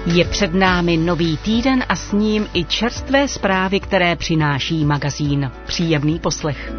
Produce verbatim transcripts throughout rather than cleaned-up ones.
Je před námi nový týden a s ním i čerstvé zprávy, které přináší magazín. Příjemný poslech.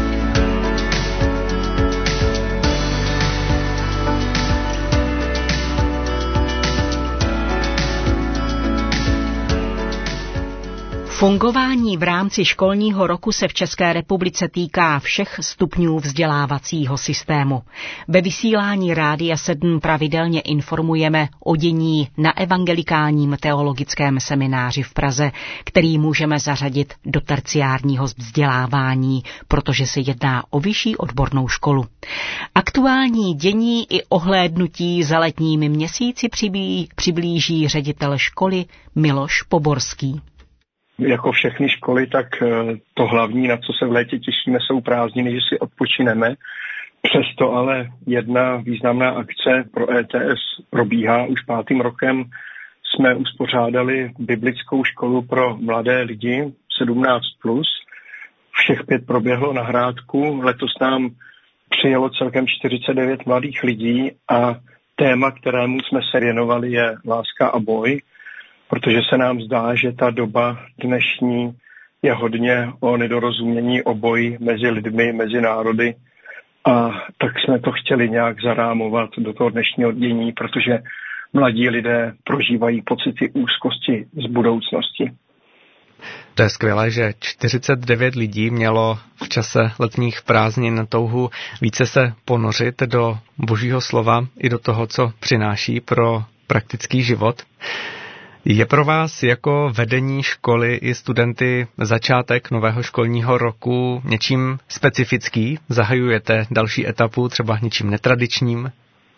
Fungování v rámci školního roku se v České republice týká všech stupňů vzdělávacího systému. Ve vysílání Rádia sedm pravidelně informujeme o dění na evangelikálním teologickém semináři v Praze, který můžeme zařadit do terciárního vzdělávání, protože se jedná o vyšší odbornou školu. Aktuální dění i ohlédnutí za letními měsíci přiblíží, přiblíží ředitel školy Miloš Poborský. Jako všechny školy, tak to hlavní, na co se v létě těšíme, jsou prázdniny, že si odpočineme. Přesto ale jedna významná akce pro E T S probíhá už pátým rokem. Jsme uspořádali biblickou školu pro mladé lidi sedmnáct plus. Všech pět proběhlo na Hrádku. Letos nám přijelo celkem čtyřicet devět mladých lidí a téma, kterému jsme se věnovali, je láska a boj. Protože se nám zdá, že ta doba dnešní je hodně o nedorozumění, o boji mezi lidmi, mezi národy. A tak jsme to chtěli nějak zarámovat do toho dnešního dění, protože mladí lidé prožívají pocity úzkosti z budoucnosti. To je skvělé, že čtyřicet devět lidí mělo v čase letních prázdnin touhu více se ponořit do Božího slova i do toho, co přináší pro praktický život. Je pro vás jako vedení školy i studenty začátek nového školního roku něčím specifický? Zahajujete další etapu třeba něčím netradičním?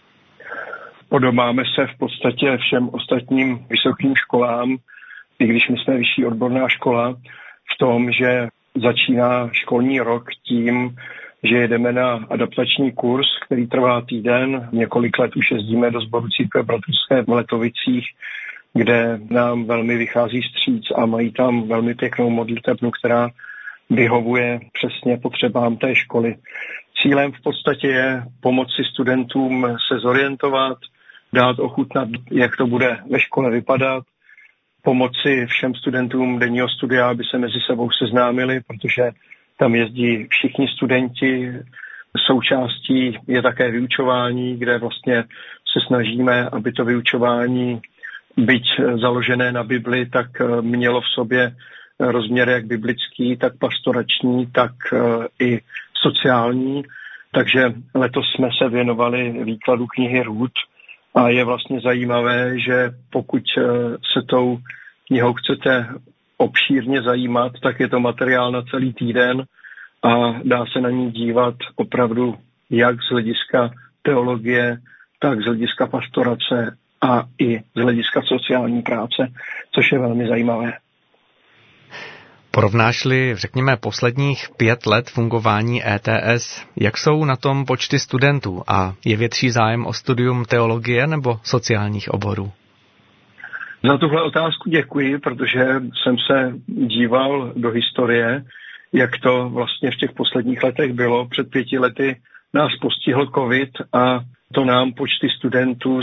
Podobáme se v podstatě všem ostatním vysokým školám, i když my jsme vyšší odborná škola, v tom, že začíná školní rok tím, že jedeme na adaptační kurz, který trvá týden. Několik let už jezdíme do Sboru Církve bratrské v Letovicích, kde nám velmi vychází vstříc a mají tam velmi pěknou modlitebnu, která vyhovuje přesně potřebám té školy. Cílem v podstatě je pomoci studentům se zorientovat, dát ochutnat, jak to bude ve škole vypadat, pomoci všem studentům denního studia, aby se mezi sebou seznámili, protože tam jezdí všichni studenti. Součástí je také vyučování, kde vlastně se snažíme, aby to vyučování, byť založené na Bibli, tak mělo v sobě rozměr jak biblický, tak pastorační, tak i sociální. Takže letos jsme se věnovali výkladu knihy Rút a je vlastně zajímavé, že pokud se tou knihou chcete obšírně zajímat, tak je to materiál na celý týden a dá se na ní dívat opravdu jak z hlediska teologie, tak z hlediska pastorace a i z hlediska sociální práce, což je velmi zajímavé. Porovnáš-li, řekněme, posledních pět let fungování E T S, jak jsou na tom počty studentů a je větší zájem o studium teologie nebo sociálních oborů? Za tuhle otázku děkuji, protože jsem se díval do historie, jak to vlastně v těch posledních letech bylo. Před pěti lety nás postihl covid a to nám počty studentů